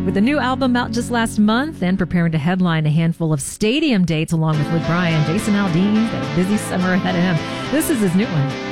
With the new album out just last month and preparing to headline a handful of stadium dates along with Luke Bryan, Jason Aldean's got a busy summer ahead of him. This is his new one.